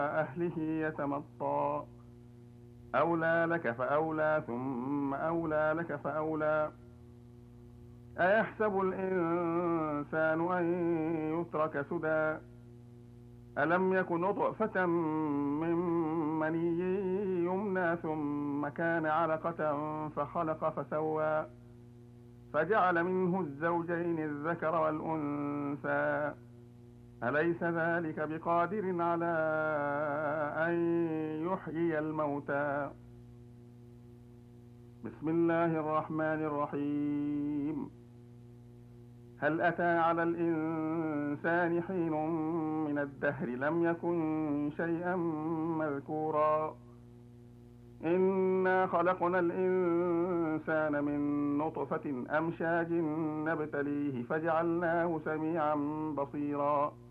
أهله يتمطى أولى لك فأولى ثم أولى لك فأولى أيحسب الإنسان أن يترك سدى ألم يك نطفة من مني يمنى ثم كان علقة فخلق فسوى فجعل منه الزوجين الذكر والأنثى أليس ذلك بقادر على أن يحيي الموتى بسم الله الرحمن الرحيم هل أتى على الإنسان حين من الدهر لم يكن شيئا مذكورا إنا خلقنا الإنسان من نطفة أمشاج نبتليه فجعلناه سميعا بصيرا